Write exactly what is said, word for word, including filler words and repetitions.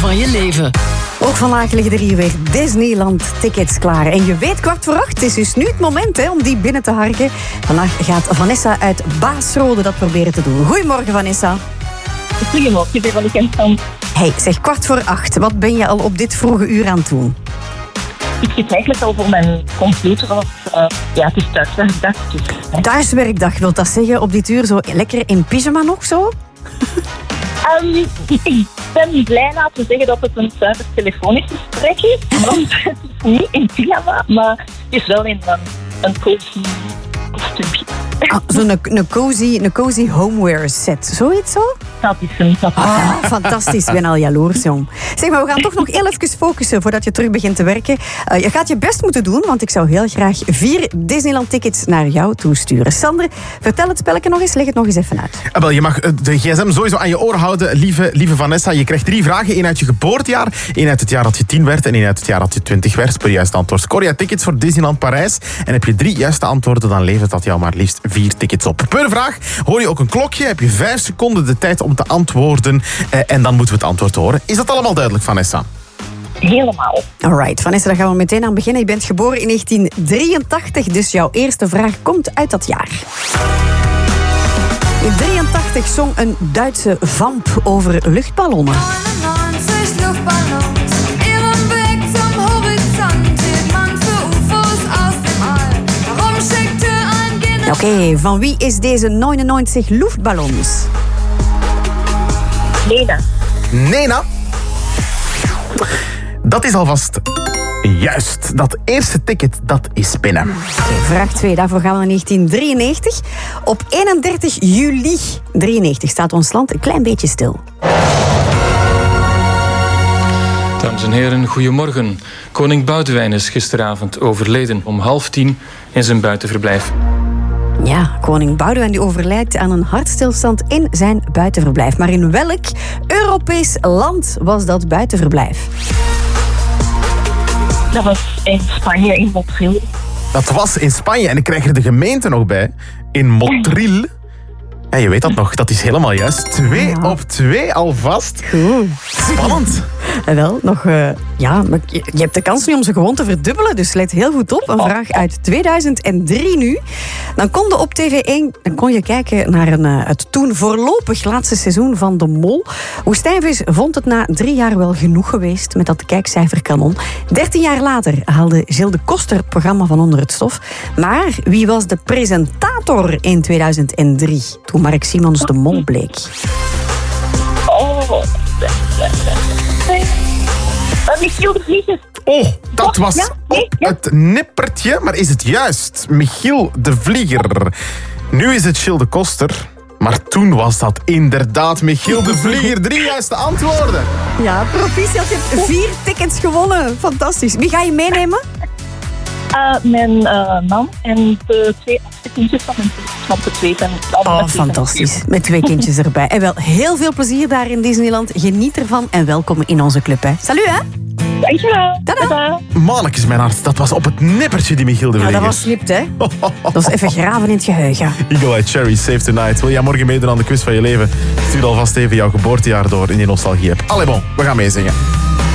van je leven. Ook vandaag liggen er hier weer Disneyland-tickets klaar. En je weet, kwart voor acht, het is dus nu het moment hè, om die binnen te harken. Vandaag gaat Vanessa uit Baasrode dat proberen te doen. Goedemorgen, Vanessa. Goedemorgen, ik ben van de Kentstand. Hey, zeg, kwart voor acht. Wat ben je al op dit vroege uur aan het doen? Ik zit eigenlijk al voor mijn computer. Of, uh, ja, het is thuiswerkdag. Dus, hè. Thuiswerkdag, wil dat zeggen op dit uur zo lekker in pyjama nog zo? Um, ik ben blij na te zeggen dat het een zuiver telefonisch gesprek is. Want het is niet in pyjama, maar het is wel in een, een cozy kostuumpje. Ah, Zo'n een, een, cozy, een cozy homeware set. Zoiets zo? Dat is hem. Dat is hem. Ah, fantastisch. Ik ben al jaloers, jong. Zeg maar, we gaan toch nog heel even focussen voordat je terug begint te werken. Uh, je gaat je best moeten doen, want ik zou heel graag vier Disneyland-tickets naar jou toesturen. Sander, vertel het spelletje nog eens. Leg het nog eens even uit. Ah, wel, je mag de gsm sowieso aan je oor houden, lieve, lieve Vanessa. Je krijgt drie vragen. Eén uit je geboortejaar, één uit het jaar dat je tien werd en één uit het jaar dat je twintig werd. Per juiste antwoord scoor je tickets voor Disneyland Parijs. En heb je drie juiste antwoorden, dan levert dat jou maar liefst vier tickets op. Per vraag hoor je ook een klokje. Heb je vijf seconden de tijd om te antwoorden. Eh, en dan moeten we het antwoord horen. Is dat allemaal duidelijk, Vanessa? Helemaal. Alright, Vanessa, daar gaan we meteen aan beginnen. Je bent geboren in negentien drieëntachtig, dus jouw eerste vraag komt uit dat jaar. In drieëntachtig zong een Duitse vamp over luchtballonnen. neunundneunzig Luftballons, ihrem Weg zum Horizont hielt man für U F O's aus dem All. Warum schickte ein General... Oké, okay, van wie is deze neunundneunzig luchtballons? Lena. Nena. Dat is alvast juist. Dat eerste ticket, dat is binnen. Okay, vraag twee, daarvoor gaan we naar negentien drieënnegentig. Op eenendertig juli drieënnegentig staat ons land een klein beetje stil. Dames en heren, goedemorgen. Koning Boudewijn is gisteravond overleden om half tien in zijn buitenverblijf. Ja, koning Boudewijn die overlijdt aan een hartstilstand in zijn buitenverblijf. Maar in welk Europees land was dat buitenverblijf? Dat was in Spanje, in Motril. Dat was in Spanje en ik krijg er de gemeente nog bij. In Motril. Ja, je weet dat nog, dat is helemaal juist. Twee Ja. op twee alvast. Goed. Spannend. En wel, nog, uh, ja, maar je, je hebt de kans nu om ze gewoon te verdubbelen, dus let heel goed op. Een vraag uit tweeduizend drie nu. Dan kon je op T V één dan kon je kijken naar een, uh, het toen voorlopig laatste seizoen van De Mol. Woestijnvis vond het na drie jaar wel genoeg geweest met dat kijkcijferkanon. Dertien jaar later haalde Gilles de Koster het programma van onder het stof. Maar wie was de presentator in tweeduizend drie, toen Mark Simons De Mol bleek? Oh. Uh, Michiel de Vlieger. Oh, dat was Ja? Nee? op Ja? het nippertje, maar is het juist? Michiel de Vlieger. Nu is het Gilles de Koster, maar toen was dat inderdaad Michiel de Vlieger. Drie juiste antwoorden. Ja, proficiat, je hebt vier tickets gewonnen. Fantastisch. Wie ga je meenemen? Uh, mijn uh, man en de twee oudste kindjes van mijn zus. Want de twee zijn allemaal Oh, met twee fantastisch. zijn Met twee kindjes erbij. En wel, heel veel plezier daar in Disneyland. Geniet ervan en welkom in onze club. Hè. Salut, hè? Dankjewel. Tada. Tada. Mannetjes, mijn hart, dat was op het nippertje die Michiel de Ja, Vlieger. dat was slipt, hè? Dat was even graven in het geheugen. Eagle Eye Cherry, Save Tonight. Wil jij morgen meedoen aan de quiz van je leven? Stuur alvast even jouw geboortejaar door in die nostalgie-app. Allee bon, we gaan meezingen.